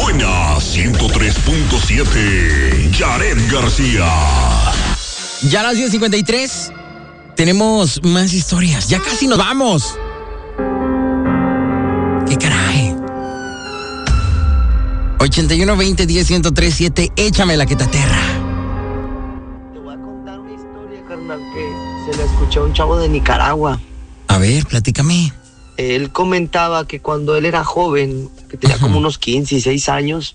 Suena 103.7 Jared García. Ya a las 10:53 tenemos más historias. Ya casi nos vamos. ¡Qué caray! 81-20-10-103-7. Échamela que te aterra. Te voy a contar una historia, carnal, que se la escuché a un chavo de Nicaragua. A ver, platícame. Él comentaba que cuando él era joven, que tenía como unos 15, 16 años,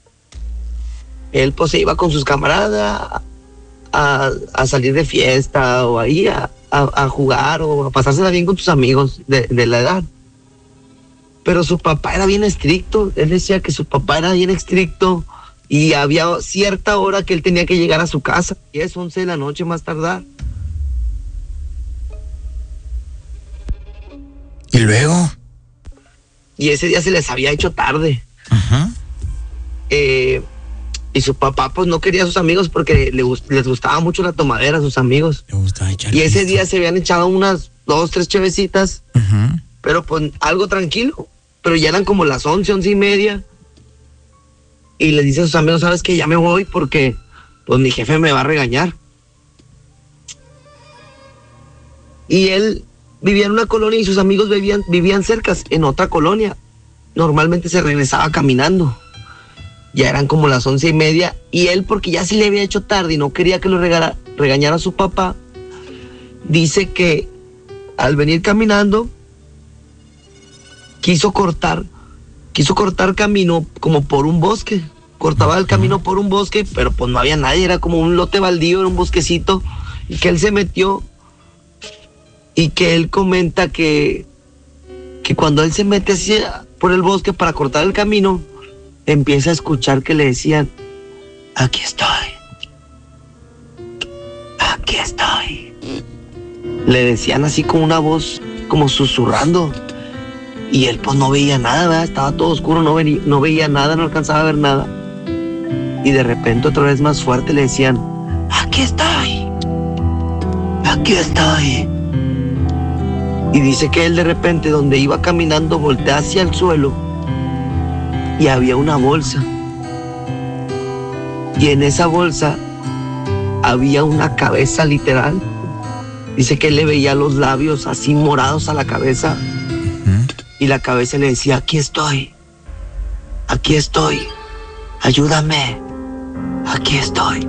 él pues se iba con sus camaradas a salir de fiesta o ahí a jugar o a pasársela bien con sus amigos de la edad. Pero su papá era bien estricto. Él decía que su papá era bien estricto y había cierta hora que él tenía que llegar a su casa. 10, 11 de la noche más tardar. ¿Y luego? Y ese día se les había hecho tarde. Ajá. Y su papá pues no quería a sus amigos porque les gustaba mucho la tomadera a sus amigos. Le gustaba echar Y ese pisto. día se habían echado unas 2, 3 chevecitas, Ajá. pero pues algo tranquilo. Pero ya eran como las 11, 11:30. Y les dice a sus amigos, ¿sabes qué? Ya me voy porque pues mi jefe me va a regañar. Y él vivía en una colonia y sus amigos vivían cerca, en otra colonia. Normalmente se regresaba caminando. Ya eran como las 11:30. Y él, porque ya se le había hecho tarde y no quería que lo regañara a su papá, dice que al venir caminando quiso cortar camino como por un bosque. Cortaba el camino por un bosque, pero pues no había nadie, era como un lote baldío, era un bosquecito, y que él se metió. Y que él comenta que cuando él se mete así por el bosque para cortar el camino, empieza a escuchar que le decían, aquí estoy, aquí estoy. Le decían así con una voz como susurrando. Y él pues no veía nada, ¿verdad? Estaba todo oscuro, no veía nada, no alcanzaba a ver nada. Y de repente otra vez más fuerte le decían, aquí estoy, aquí estoy. Y dice que él de repente donde iba caminando voltea hacia el suelo y había una bolsa. Y en esa bolsa había una cabeza literal. Dice que él le veía los labios así morados a la cabeza. Y la cabeza le decía, aquí estoy, ayúdame, aquí estoy.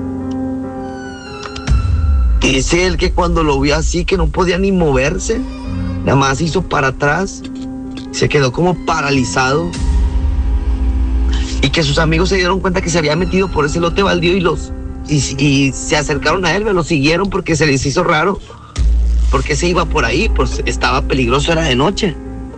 Dice él que cuando lo vio así, que no podía ni moverse, nada más hizo para atrás, se quedó como paralizado. Y que sus amigos se dieron cuenta que se había metido por ese lote baldío y se acercaron a él, lo siguieron porque se les hizo raro, porque se iba por ahí, pues estaba peligroso, era de noche.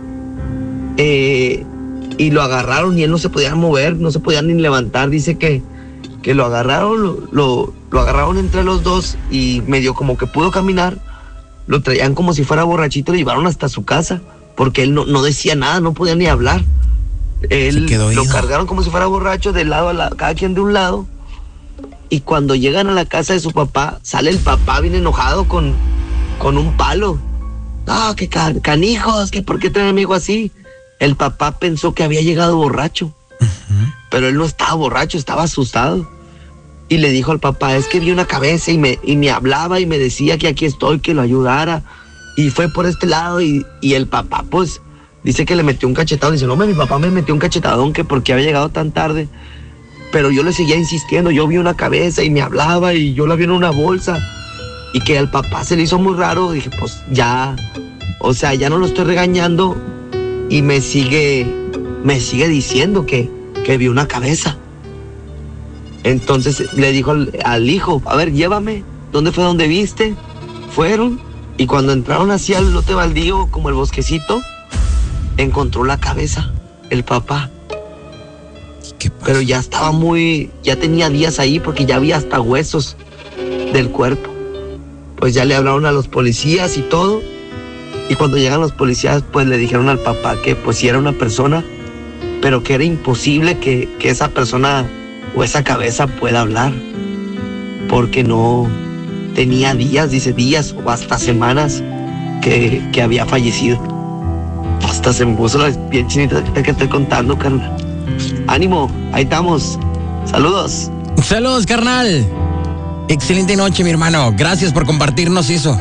Y lo agarraron y él no se podía mover, no se podía ni levantar. Dice que lo agarraron, lo agarraron entre los dos y medio como que pudo caminar. Lo traían como si fuera borrachito, lo llevaron hasta su casa porque él no decía nada, no podía ni hablar. Él lo cargaron como si fuera borracho de lado a lado, cada quien de un lado. Y cuando llegan a la casa de su papá, sale el papá bien enojado con un palo. Ah, qué canijos, que por qué traen a mi hijo así. El papá pensó que había llegado borracho, pero él no estaba borracho, estaba asustado. Y le dijo al papá, es que vi una cabeza y me hablaba y me decía que aquí estoy, que lo ayudara. Y fue por este lado y el papá pues dice que le metió un cachetadón. Dice, no, mi papá me metió un cachetadón que porque había llegado tan tarde. Pero yo le seguía insistiendo, yo vi una cabeza y me hablaba y yo la vi en una bolsa. Y que al papá se le hizo muy raro, dije, pues ya, o sea, ya no lo estoy regañando. Y me sigue diciendo que vio una cabeza. Entonces le dijo al hijo, a ver, llévame, ¿dónde fue donde viste? Fueron, y cuando entraron hacia el lote baldío, como el bosquecito, encontró la cabeza, el papá. Pero ya estaba ya tenía días ahí porque ya había hasta huesos del cuerpo. Pues ya le hablaron a los policías y todo. Y cuando llegan los policías, pues le dijeron al papá que pues sí era una persona, pero que era imposible que esa persona o esa cabeza pueda hablar, porque no tenía días, dice días o hasta semanas que había fallecido. Hasta se me puso la piel chinita que te estoy contando, Carla. Ánimo, ahí estamos. Saludos. Saludos, carnal. Excelente noche, mi hermano. Gracias por compartirnos eso.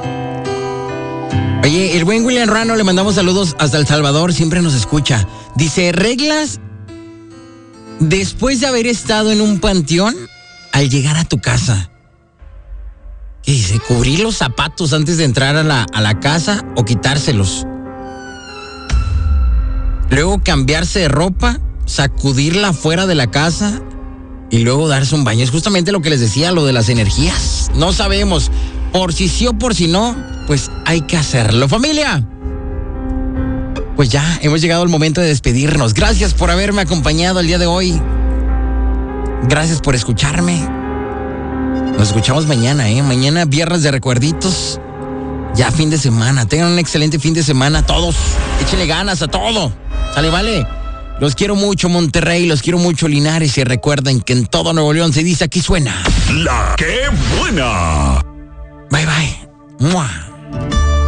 Oye, el buen William Rano, le mandamos saludos hasta El Salvador, siempre nos escucha. Dice, reglas después de haber estado en un panteón al llegar a tu casa. ¿Qué dice? ¿Cubrir los zapatos antes de entrar a la casa o quitárselos? Luego cambiarse de ropa, sacudirla fuera de la casa y luego darse un baño. Es justamente lo que les decía, lo de las energías. No sabemos, por si sí o por si no, pues hay que hacerlo. Familia, pues ya hemos llegado al momento de despedirnos. Gracias por haberme acompañado el día de hoy. Gracias por escucharme. Nos escuchamos mañana, Mañana viernes de recuerditos. Ya fin de semana. Tengan un excelente fin de semana todos. Échenle ganas a todo. Sale, vale. Los quiero mucho, Monterrey. Los quiero mucho, Linares. Y recuerden que en todo Nuevo León se dice aquí suena La que buena. Bye, bye. ¡Mua!